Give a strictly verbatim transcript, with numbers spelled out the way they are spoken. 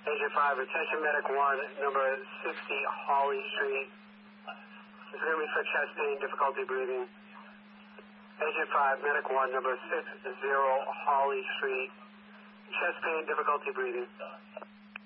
Agent five, attention medic one, number sixty Hawley Street. It's going to be for chest pain, difficulty breathing. Agent five, medic one, number sixty Hawley Street. Chest pain, difficulty breathing.